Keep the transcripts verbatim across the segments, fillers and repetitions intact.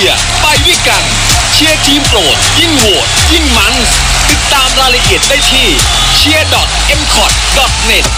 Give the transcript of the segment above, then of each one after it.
ยร์ไปด้วยกันเชียร์ทีมโปรดยิ่งโหวตยิ่งมันติดตามรายละเอียดได้ที่ เชียร์ ดอท เอ็ม คอท ดอท เน็ต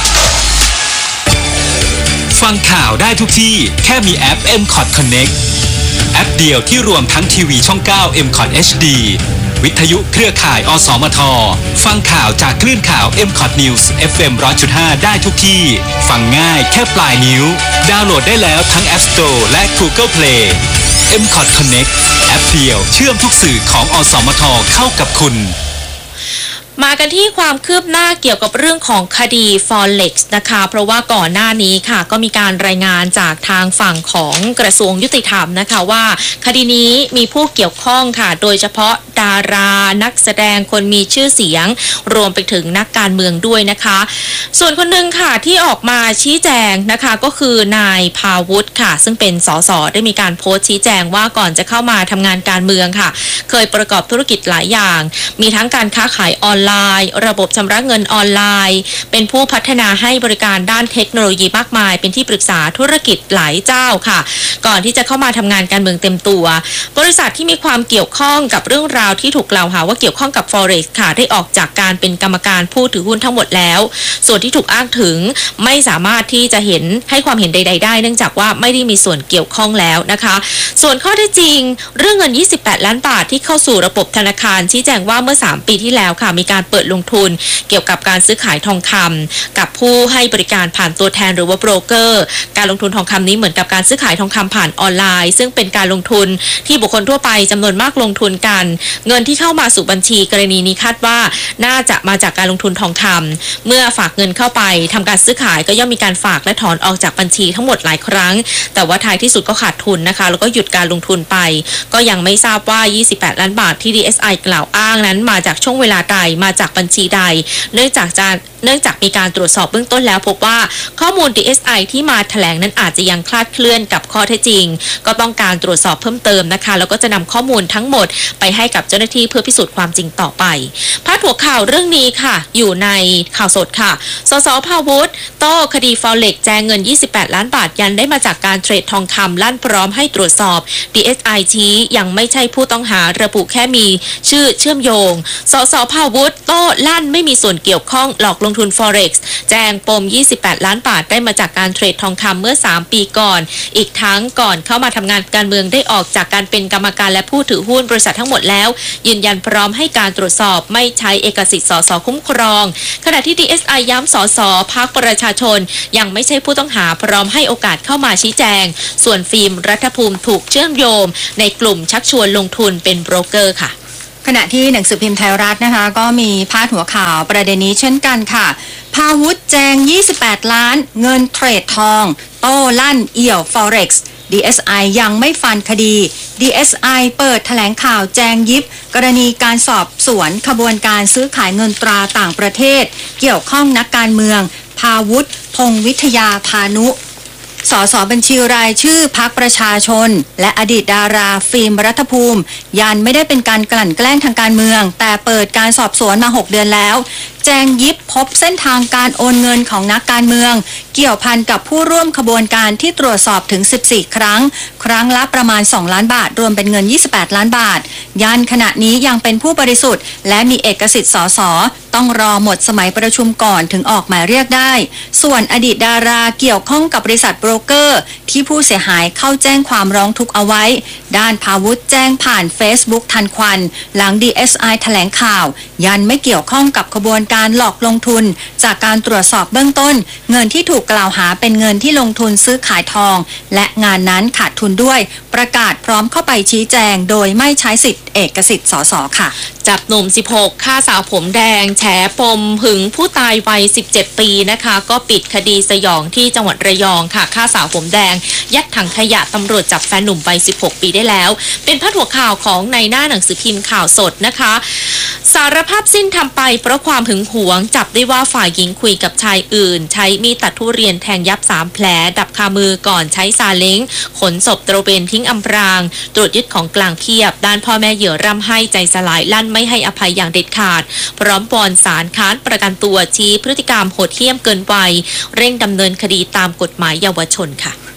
ฟังข่าวได้ทุกที่แค่มีแอป เอ็ม คอท Connect แอปเดียวที่รวมทั้งทีวีช่อง เก้า เอ็ม คอท เอช ดี วิทยุเครือข่ายอสมทฟังข่าวจากคลื่นข่าว เอ็ม คอท News เอฟ เอ็ม หนึ่งร้อยจุดห้า ได้ทุกที่ฟังง่ายแค่ปลายนิ้วดาวน์โหลดได้แล้วทั้ง App Store และ Google Play เอ็ม คอท Connect แอปเดียวเชื่อมทุกสื่อของอสมทเข้ากับคุณมากันที่ความคืบหน้าเกี่ยวกับเรื่องของคดี Forex นะคะเพราะว่าก่อนหน้านี้ค่ะก็มีการรายงานจากทางฝั่งของกระทรวงยุติธรรมนะคะว่าคดีนี้มีผู้เกี่ยวข้องค่ะโดยเฉพาะดารานักแสดงคนมีชื่อเสียงรวมไปถึงนักการเมืองด้วยนะคะส่วนคนหนึ่งค่ะที่ออกมาชี้แจงนะคะก็คือนายภาวุฒิค่ะซึ่งเป็นสสได้มีการโพสต์ชี้แจงว่าก่อนจะเข้ามาทำงานการเมืองค่ะเคยประกอบธุรกิจหลายอย่างมีทั้งการค้าขายออนไลน์ระบบชำระเงินออนไลน์เป็นผู้พัฒนาให้บริการด้านเทคโนโลยีมากมายเป็นที่ปรึกษาธุรกิจหลายเจ้าค่ะก่อนที่จะเข้ามาทำงานการเมืองเต็มตัวบริษัทที่มีความเกี่ยวข้องกับเรื่องราวที่ถูกกล่าวหาว่าเกี่ยวข้องกับ Forex ค่ะได้ออกจากการเป็นกรรมการผู้ถือหุ้นทั้งหมดแล้วส่วนที่ถูกอ้างถึงไม่สามารถที่จะเห็นให้ความเห็นใดๆได้เนื่องจากว่าไม่ได้มีส่วนเกี่ยวข้องแล้วนะคะส่วนข้อเท็จจริงเรื่องเงินยี่สิบแปดล้านบาทที่เข้าสู่ระบบธนาคารชี้แจงว่าเมื่อสามปีที่แล้วค่ะมีการเปิดลงทุนเกี่ยวกับการซื้อขายทองคำกับผู้ให้บริการผ่านตัวแทนหรือว่าโบรกเกอร์การลงทุนทองคำนี้เหมือนกับการซื้อขายทองคำผ่านออนไลน์ซึ่งเป็นการลงทุนที่บุคคลทั่วไปจำนวนมากลงทุนกันเงินที่เข้ามาสู่บัญชีกรณีนี้คาดว่าน่าจะมาจากการลงทุนทองคำเมื่อฝากเงินเข้าไปทำการซื้อขายก็ย่อมมีการฝากและถอนออกจากบัญชีทั้งหมดหลายครั้งแต่ว่าท้ายที่สุดก็ขาดทุนนะคะแล้วก็หยุดการลงทุนไปก็ยังไม่ทราบว่ายี่สิบแปดล้านบาทที่ ดี เอส ไอ กล่าวอ้างนั้นมาจากช่วงเวลาใดมาจากบัญชีใดเนื่องจากจะเนื่องจากมีการตรวจสอบเบื้องต้นแล้วพบว่าข้อมูล ดี เอส ไอ ที่มาแถลงนั้นอาจจะยังคลาดเคลื่อนกับข้อเท็จจริงก็ต้องการตรวจสอบเพิ่มเติมนะคะแล้วก็จะนำข้อมูลทั้งหมดไปให้กับเจ้าหน้าที่เพื่อพิสูจน์ความจริงต่อไปพาดหัวข่าวเรื่องนี้ค่ะอยู่ในข่าวสดค่ะสสภาวุฒิโต้คดี Forex แจงเงินยี่สิบแปดล้านบาทยันได้มาจากการเทรดทองคำลั่นพร้อมให้ตรวจสอบ ดี เอส ไอ ชี้ยังไม่ใช่ผู้ต้องหาระบุแค่มีชื่อเชื่อมโยงสสภาวุฒิโต้ลั่นไม่มีส่วนเกี่ยวข้องหลอกลงทุน Forex แจงปมยี่สิบแปดล้านบาทได้มาจากการเทรดทองคำเมื่อสามปีก่อนอีกทั้งก่อนเข้ามาทำงานการเมืองได้ออกจากการเป็นกรรมการและผู้ถือหุ้นบริษัททั้งหมดแล้วยืนยันพร้อมให้การตรวจสอบไม่ใช้เอกสิทธิ์สสคุ้มครองขณะที่ ดี เอส ไอ ย้ำสสพรรคประชาชนยังไม่ใช่ผู้ต้องหาพร้อมให้โอกาสเข้ามาชี้แจงส่วนฟิล์มรัฐภูมิถูกเชื่อมโยงในกลุ่มชักชวนลงทุนเป็นโบรกเกอร์ค่ะขณะที่หนังสือพิมพ์ไทยรัฐนะคะก็มีพาดหัวข่าวประเด็นนี้เช่นกันค่ะภาวุฒิแจงยี่สิบแปดล้านเงินเทรดทองโต้ลั่นเอี่ยว Forex ดี เอส ไอ ยังไม่ฟันคดี ดี เอส ไอ เปิดแถลงข่าวแจงยิบกรณีการสอบสวนขบวนการซื้อขายเงินตราต่างประเทศเกี่ยวข้องนักการเมืองภาวุฒิพงษ์วิทยาพานุสสบัญชีรายชื่อพรรคประชาชนและอดีตดาราฟิล์มรัฐภูมิยันไม่ได้เป็นการกลั่นแกล้งทางการเมืองแต่เปิดการสอบสวนมาหกเดือนแล้วแจงยิบพบเส้นทางการโอนเงินของนักการเมืองเกี่ยวพันกับผู้ร่วมขบวนการที่ตรวจสอบถึงสิบสี่ครั้งครั้งละประมาณสองล้านบาทรวมเป็นเงินยี่สิบแปดล้านบาทยันขณะนี้ยังเป็นผู้บริสุทธิ์และมีเอกสิทธิ์สสต้องรอหมดสมัยประชุมก่อนถึงออกหมายเรียกได้ส่วนอดีตดาราเกี่ยวข้องกับบริษัทโบรกเกอร์ที่ผู้เสียหายเข้าแจ้งความร้องทุกข์เอาไว้ด้านภาวุฒิแจ้งผ่าน Facebook ทันควันหลัง ดี เอส ไอ แถลงข่าวยันไม่เกี่ยวข้องกับขบวนการหลอกลงทุนจากการตรวจสอบเบื้องต้นเงินที่ถูกกล่าวหาเป็นเงินที่ลงทุนซื้อขายทองและงานนั้นขาดทุนด้วยประกาศพร้อมเข้าไปชี้แจงโดยไม่ใช้สิทธิเอกสิทธิ์สสค่ะจับหนุ่มสิบหกฆ่าสาวผมแดงแฉปมหึงผู้ตายวัยสิบเจ็ดปีนะคะก็ปิดคดีสยองที่จังหวัดระยองค่ะฆ่าสาวผมแดงยัดถังขยะตำรวจจับแฟนหนุ่มวัยสิบหกปีได้แล้วเป็นพาดหัวข่าวของในหน้าหนังสือพิมพ์ข่าวสดนะคะสารภาพสิ้นทำไปเพราะความหึงหวงจับได้ว่าฝ่ายหญิงคุยกับชายอื่นใช้มีดตัดทุเรียนแทงยับสามแผลดับคามือก่อนใช้ซาเล้งขนศพตระเวนทิ้งอำพรางตรวจยึดของกลางเพียบด้านพ่อแม่เหยื่อร่ำไห้ใจสลายลั่นไม่ให้อภัยอย่างเด็ดขาดพร้อมวอนศาลค้านประกันตัวชี้พฤติกรรมโหดเหี้ยมเกินวัยเร่งดำเนินคดีตามกฎหมายเยาวชนค่ะ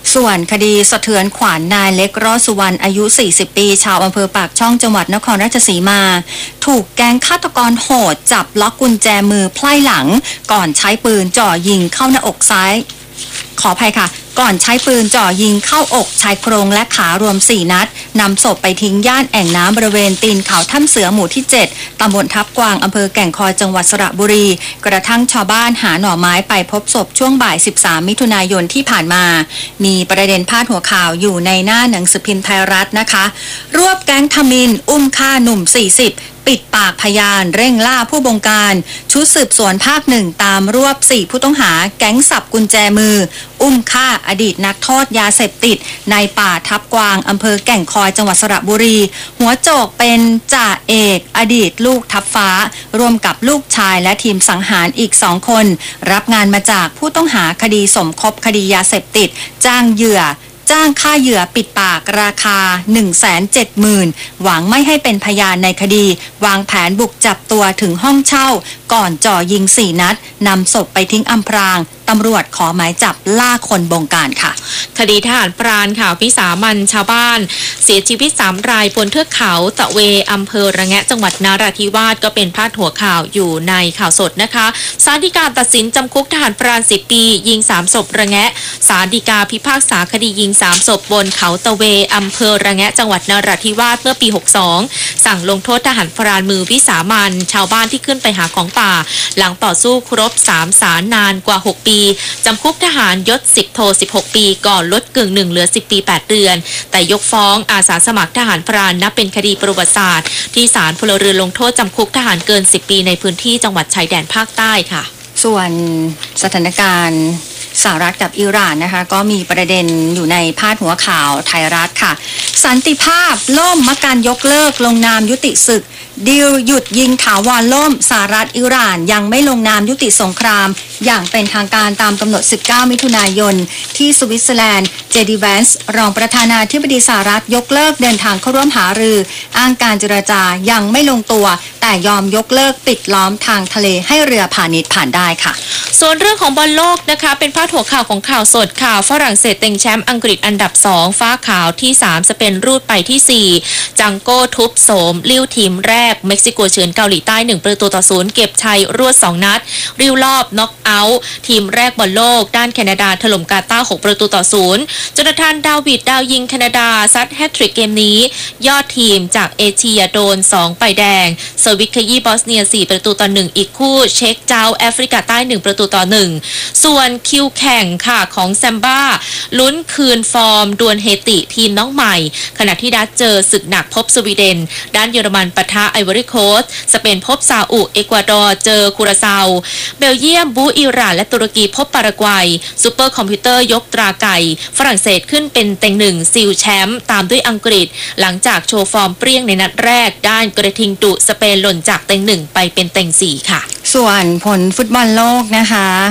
ส่วนคดีสะเทือนขวัญนายเล็กรอดสุวรรณอายุ สี่สิบ ปี ชาวอำเภอปากช่องจังหวัดนครราชสีมา ถูกแก๊งฆาตกรโหดจับล็อกกุญแจมือไพล่หลังก่อนใช้ปืนจ่อยิงเข้าหน้าอกซ้าย ขออภัยค่ะก่อนใช้ปืนจ่อยิงเข้าอกชายโครงและขารวมสี่นัดนำศพไปทิ้งย่านแอ่งน้ำบริเวณตีนเขาถ้ำเสือหมู่ที่เจ็ดตำบลทับกวางอำเภอแก่งคอยจังหวัดสระบุรีกระทั่งชาวบ้านหาหน่อไม้ไปพบศพช่วงบ่ายสิบสามมิถุนายนที่ผ่านมามีประเด็นพาดหัวข่าวอยู่ในหน้าหนังสือพิมพ์ไทยรัฐนะคะรวบแก๊งทมิฬอุ้มฆ่าหนุ่มสี่สิบปิดปากพยานเร่งล่าผู้บงการชุดสืบสวนภาคหนึ่งตามรวบสี่ผู้ต้องหาแก๊งสับกุญแจมืออุ้มฆ่าอดีตนักโทษยาเสพติดในป่าทับกวางอำเภอแก่งคอยจังหวัดสระบุรีหัวโจกเป็นจ่าเอกอดีตลูกทับฟ้าร่วมกับลูกชายและทีมสังหารอีกสองคนรับงานมาจากผู้ต้องหาคดีสมคบคดียาเสพติดจ้างเหยื่อจ้างค่าเหยื่อปิดปากราคา หนึ่งแสนเจ็ดหมื่น หวังไม่ให้เป็นพยานในคดีวางแผนบุกจับตัวถึงห้องเช่าก่อนจ่อยิงสี่นัดนำศพไปทิ้งอำพรางตำรวจขอหมายจับล่าคนบงการค่ะคดีทหารพรานค่ะวิสามันชาวบ้านเสียชีวิตสามรายบนเทือกเขาตะเวอำเภอระแงะจังหวัดนราธิวาสก็เป็นพาดหัวข่าวอยู่ในข่าวสดนะคะศาลฎีกาตัดสินจำคุกทหารพรานสิบปียิงสามศพระแงะศาลฎีกาพิพากษาคดียิงสามศพบนเขาตะเวอำเภอระแงะจังหวัดนราธิวาสเมื่อปีหกสิบสองสั่งลงโทษทหารพรานมือวิสามันชาวบ้านที่ขึ้นไปหาของป่าหลังต่อสู้ครบสามศาลนานกว่าหกปีจำคุกทหารยศสิบโทสิบหกปีก่อนลดกึ่งหนึ่งเหลือสิบปีแปดเดือนแต่ยกฟ้องอาสาสมัครทหารพรานนับเป็นคดีประวัติศาสตร์ที่ศาลพลเรือนลงโทษจำคุกทหารเกินสิบปีในพื้นที่จังหวัดชายแดนภาคใต้ค่ะส่วนสถานการณ์สหรัฐกับอิหร่านนะคะก็มีประเด็นอยู่ในพาดหัวข่าวไทยรัฐค่ะสันติภาพล่มมการยกเลิกลงนามยุติศึกดีลหยุดยิงถาวรล่มสหรัฐอิหร่านยังไม่ลงนามยุติสงครามอย่างเป็นทางการตามกำหนดสิบเก้ามิถุนายนที่สวิตเซอร์แลนด์เจดีแวนส์รองประธานาธิบดีสหรัฐยกเลิกเดินทางเข้าร่วมหารืออ้างการเจรจายังไม่ลงตัวแต่ยอมยกเลิกปิดล้อมทางทะเลให้เรือพาณิชย์ผ่านได้ค่ะส่วนเรื่องของบอลโลกนะคะเป็นพาดหัวข่าวของข่าวสดข่าวฝรั่งเศสเต็งแชมป์อังกฤษอันดับสองฟ้าขาวที่สามสเปนรูดไปที่สี่จังโก้ทุบโสมลิ้วทีมแรกเม็กซิโกเฉือนเกาหลีใต้หนึ่งประตูต่อศูนย์เก็บชัยรวดสองนัดริ้วรอบน็อกเอาท์ทีมแรกบอลโลกด้านแคนาดาถล่มกาตาร์หกประตูต่อศูนย์จนาธานดาวิดดาวยิงแคนาดาซัดแฮตทริกเกมนี้ยอดทีมจากเอเชียโดนสองใบแดงเซอร์วิสขยี้บอสเนียสี่ประตูต่อหนึ่งอีกคู่เช็กเจ้าแอฟริกาใต้หนึ่งประตูต่อหนึ่งส่วนคิวแข่งค่ะของแซมบ้าลุ้นคืนฟอร์มดวลเฮติทีมน้องใหม่ขณะที่ดัตเจอศึกหนักพบสวีเดนด้านเยอรมันปะทะไอวอรี่โคสต์สเปนพบซาอุเอกวาดอร์เจอคูราซาวเบลเยียมบูอิหร่านและตุรกีพบปารากวัยซูเปอร์คอมพิวเตอร์ยกตราไก่ฝรั่งเศสขึ้นเป็นเต็งหนึ่งซิลแชมป์ตามด้วยอังกฤษหลังจากโชว์ฟอร์มเปรี้ยงในนัดแรกด้านกระทิงดุสเปนหล่นจากเต็งหนึ่งไปเป็นเต็งสี่ค่ะส่วนผลฟุตบอลโลกนะคะ